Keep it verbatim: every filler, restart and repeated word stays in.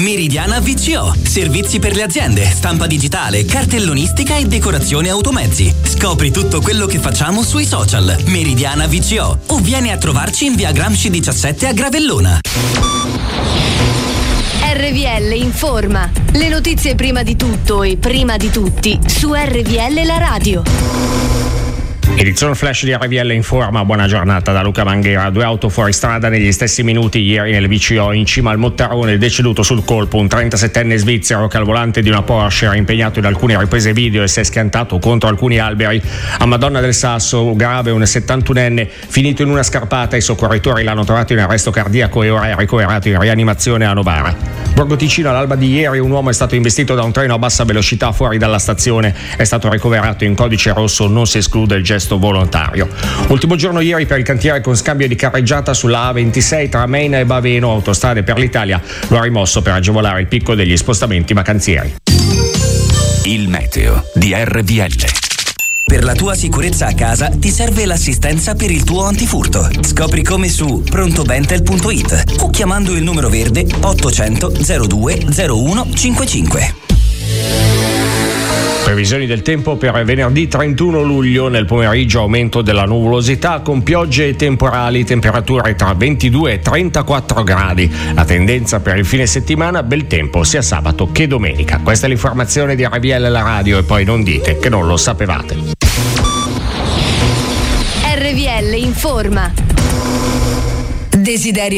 Meridiana V C O. Servizi per le aziende, stampa digitale, cartellonistica e decorazione automezzi. Scopri tutto quello che facciamo sui social. Meridiana V C O. O vieni a trovarci in via Gramsci diciassette a Gravellona. R V L informa. Le notizie prima di tutto e prima di tutti su R V L la radio. Edizione flash di R V L informa, buona giornata da Luca Manghera. Due auto fuori strada negli stessi minuti ieri nel V C O in cima al Mottarone, deceduto sul colpo un trentasettenne svizzero che al volante di una Porsche era impegnato in alcune riprese video e si è schiantato contro alcuni alberi. A Madonna del Sasso, grave un settantunenne finito in una scarpata, i soccorritori l'hanno trovato in arresto cardiaco e ora è ricoverato in rianimazione a Novara. Borgo Ticino, all'alba di ieri un uomo è stato investito da un treno a bassa velocità fuori dalla stazione, è stato ricoverato in codice rosso, non si esclude il gesto volontario. Ultimo giorno ieri per il cantiere con scambio di carreggiata sulla A ventisei tra Meina e Baveno. Autostrade per l'Italia lo ha rimosso per agevolare il picco degli spostamenti vacanzieri. Il meteo di R V L. Per la tua sicurezza a casa ti serve l'assistenza per il tuo antifurto. Scopri come su prontobentel punto it o chiamando il numero verde ottocento zero due zero uno cinquantacinque. Previsioni del tempo per venerdì trentuno luglio. Nel pomeriggio aumento della nuvolosità con piogge e temporali, temperature tra ventidue e trentaquattro gradi. La tendenza per il fine settimana, bel tempo sia sabato che domenica. Questa è l'informazione di R V L la radio e poi non dite che non lo sapevate. R V L informa. Desiderio